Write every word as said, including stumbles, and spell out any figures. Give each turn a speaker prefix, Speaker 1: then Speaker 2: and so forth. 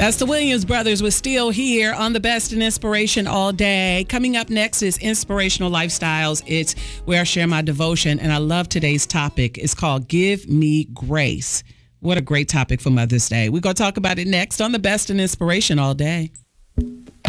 Speaker 1: That's the Williams Brothers. We're still here on the Best in Inspiration all day. Coming up next is Inspirational Lifestyles. It's where I share my devotion, and I love today's topic. It's called Give Me Grace. What a great topic for Mother's Day. We're going to talk about it next on the Best in Inspiration all day.